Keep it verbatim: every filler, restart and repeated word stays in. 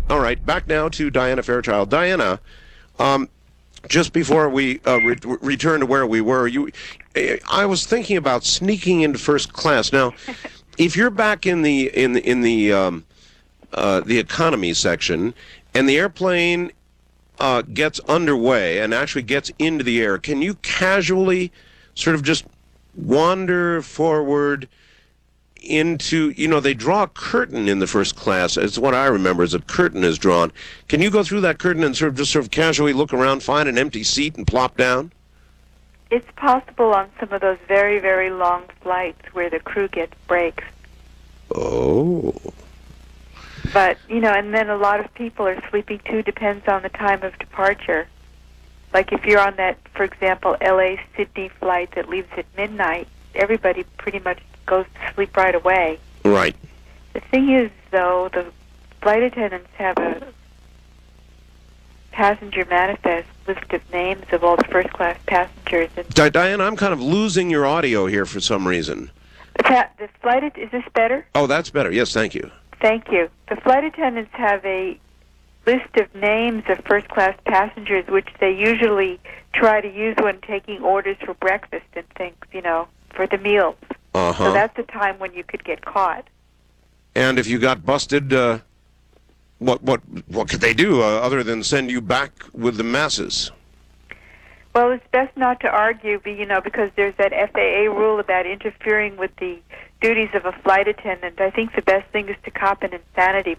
All right, back now to Diana Fairchild. Diana, um, just before we uh, re- return to where we were, you, I was thinking about sneaking into first class. Now, if you're back in the in the, in the um, uh, the economy section, and the airplane uh, gets underway and actually gets into the air, can you casually sort of just wander forward into, you know, they draw a curtain in the first class. It's what I remember, is a curtain is drawn. Can you go through that curtain and sort of just sort of casually look around, find an empty seat, and plop down? It's possible on some of those very, very long flights where the crew gets breaks. Oh. But, you know, and then a lot of people are sleeping too, depends on the time of departure. Like if you're on that, for example, L A Sydney flight that leaves at midnight, everybody pretty much goes to sleep right away. Right. The thing is, though, the flight attendants have a passenger manifest list of names of all the first-class passengers. And Di- Diane, I'm kind of losing your audio here for some reason. the, pa- the flight at- is this better? Oh, that's better. Yes, thank you. Thank you. The flight attendants have a list of names of first-class passengers, which they usually try to use when taking orders for breakfast and things, you know, for the meals. Uh-huh. So that's the time when you could get caught. And if you got busted, uh, what what what could they do uh, other than send you back with the masses? Well, it's best not to argue, but, you know, because there's that F A A rule about interfering with the duties of a flight attendant. I think the best thing is to cop an insanity